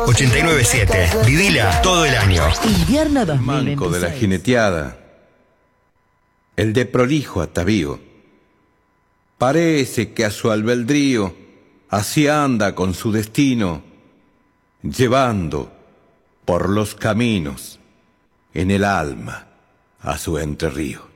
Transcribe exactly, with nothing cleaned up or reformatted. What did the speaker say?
ochenta y nueve siete. Vivila todo el año. Invierno dos El mil veintiséis. manco de la jineteada, el de prolijo atavío, parece que a su albedrío así anda con su destino, llevando por los caminos en el alma a su entrerrío.